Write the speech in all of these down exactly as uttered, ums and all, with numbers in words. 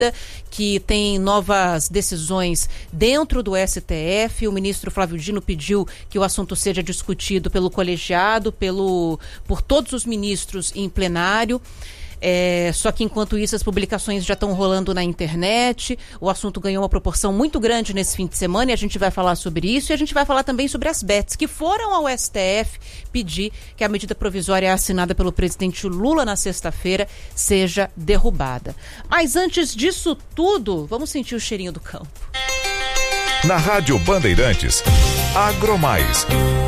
que tem novas decisões dentro do S T F. O ministro Flávio Dino pediu que o assunto seja discutido pelo colegiado, pelo, por todos os ministros em plenário. É, só que enquanto isso as publicações já estão rolando na internet, o assunto ganhou uma proporção muito grande nesse fim de semana e a gente vai falar sobre isso e a gente vai falar também sobre as bets que foram ao S T F pedir que a medida provisória assinada pelo presidente Lula na sexta-feira seja derrubada. Mas antes disso tudo, vamos sentir o cheirinho do campo. Na Rádio Bandeirantes, Agromais.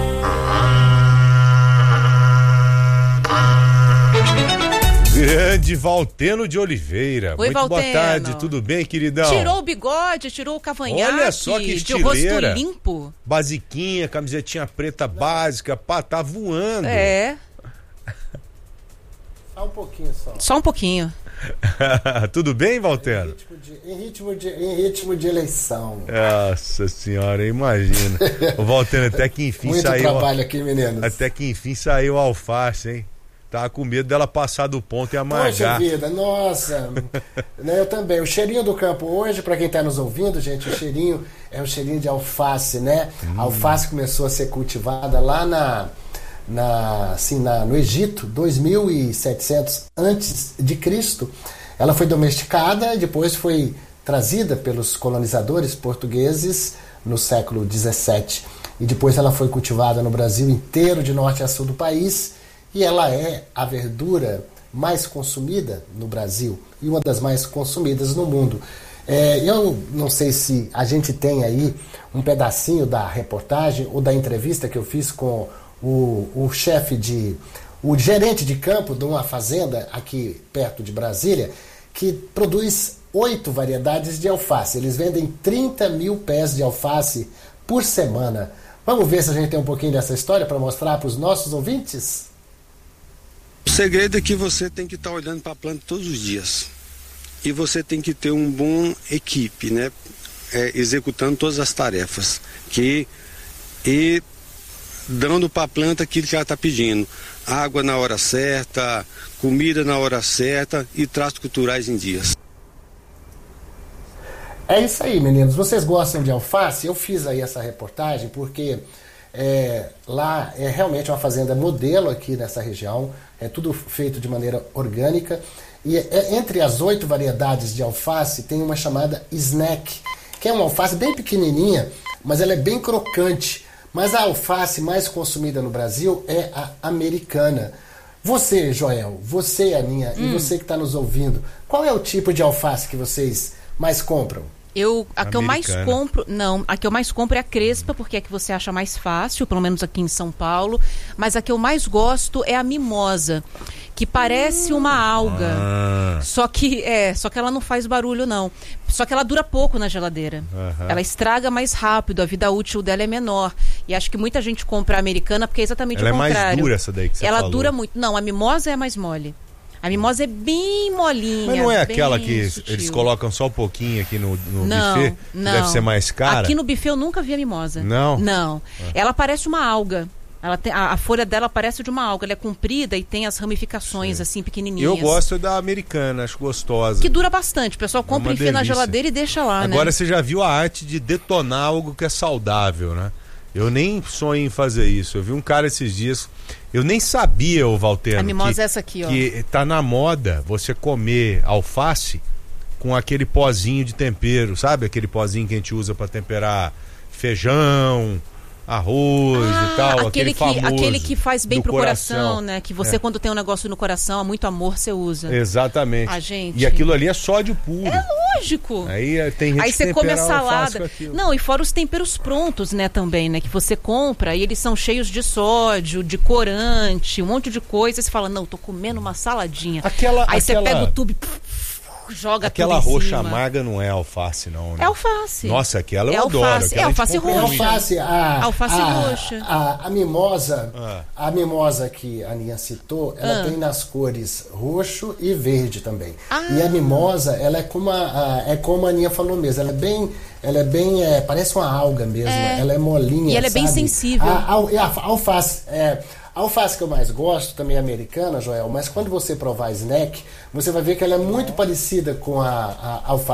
Grande Valteno de Oliveira. Oi, muito Valteno. Boa tarde, tudo bem, queridão? Tirou o bigode, tirou o cavanhaque. Olha só que estileira. De rosto limpo. Basiquinha, camisetinha preta básica, pá, tá voando. É. Só um pouquinho só. Só um pouquinho. Tudo bem, Valteno? Em ritmo de, em ritmo de, em ritmo de eleição. Nossa senhora, imagina. O Valteno, até que enfim Muito saiu... Muito trabalho aqui, meninos. Até que enfim saiu a alface, hein? Tava com medo dela passar do ponto e amargar. Poxa vida, nossa. Né, eu também. O cheirinho do campo hoje, para quem tá nos ouvindo, gente, o cheirinho é o cheirinho de alface, né? Hum. A alface começou a ser cultivada lá na, na, assim, na, no Egito, dois mil e setecentos antes de Cristo. Ela foi domesticada e depois foi trazida pelos colonizadores portugueses no século dezessete. E depois ela foi cultivada no Brasil inteiro, de norte a sul do país. E ela é a verdura mais consumida no Brasil e uma das mais consumidas no mundo. É, eu não sei se a gente tem aí um pedacinho da reportagem ou da entrevista que eu fiz com o, o chefe de... o gerente de campo de uma fazenda aqui perto de Brasília, que produz oito variedades de alface. Eles vendem trinta mil pés de alface por semana. Vamos ver se a gente tem um pouquinho dessa história para mostrar para os nossos ouvintes? O segredo é que você tem que estar tá olhando para a planta todos os dias. E você tem que ter um bom equipe, né? É, executando todas as tarefas. Que, e dando para a planta aquilo que ela está pedindo. Água na hora certa, comida na hora certa e tratos culturais em dias. É isso aí, meninos. Vocês gostam de alface? Eu fiz aí essa reportagem porque... É, lá é realmente uma fazenda modelo aqui nessa região, é tudo feito de maneira orgânica e é, entre as oito variedades de alface tem uma chamada snack, que é uma alface bem pequenininha, mas ela é bem crocante. Mas a alface mais consumida no Brasil é a americana. Você, Joel, você, Aninha, hum. e você que está nos ouvindo, qual é o tipo de alface que vocês mais compram? Eu, a que eu mais compro, não, a que eu mais compro é a crespa, porque é a que você acha mais fácil, pelo menos aqui em São Paulo, mas a que eu mais gosto é a mimosa, que parece uma alga, ah. só que é, só que ela não faz barulho não, só que ela dura pouco na geladeira, uhum. ela estraga mais rápido, a vida útil dela é menor, e acho que muita gente compra a americana porque é exatamente ela o contrário. Ela é mais dura essa daí que você ela falou. dura muito, não, a mimosa é mais mole. A mimosa é bem molinha. Mas não é aquela que sutil. Eles colocam só um pouquinho aqui no, no não, buffet? Não. Deve ser mais cara? Aqui no buffet eu nunca vi a mimosa. Não? Não. Ah. Ela parece uma alga. Ela tem, a, a folha dela parece de uma alga. Ela é comprida e tem as ramificações, Sim. assim, pequenininhas. Eu gosto da americana, acho gostosa. Que dura bastante. O pessoal compra, é enfia delícia. na geladeira e deixa lá, Agora né? você já viu a arte de detonar algo que é saudável, né? Eu nem sonho em fazer isso. Eu vi um cara esses dias... Eu nem sabia, ô Valteno, a mimosa que, é essa aqui, ó. que tá na moda você comer alface com aquele pozinho de tempero, sabe? Aquele pozinho que a gente usa para temperar feijão, arroz ah, e tal, aquele, aquele que, famoso aquele que faz bem pro coração, coração, né? Que você, é. quando tem um negócio no coração, há muito amor, você usa. Exatamente. A gente... E aquilo ali é sódio puro. É lógico. Aí tem gente Aí que você come a tempera salada. Não, e fora os temperos prontos, né, também, né? Que você compra e eles são cheios de sódio, de corante, um monte de coisa. E você fala, não, tô comendo uma saladinha. Aquela, Aí aquela... você pega o tubo e joga aquela tudo em roxa cima. amarga não é alface, não, né? É alface. Nossa, aquela eu é adoro. Alface. É alface roxa. É alface, a, alface a, roxa. A, a, a mimosa, ah. a mimosa que a Aninha citou, ela ah. tem nas cores roxo e verde também. Ah. E a mimosa, ela é como a, a, é como a Aninha falou mesmo, ela é bem, ela é bem, é, parece uma alga mesmo, é. ela é molinha, e ela sabe? é bem sensível. A, a, a alface, é, A alface que eu mais gosto também é americana, Joel, mas quando você provar a snack, você vai ver que ela é muito parecida com a, a alface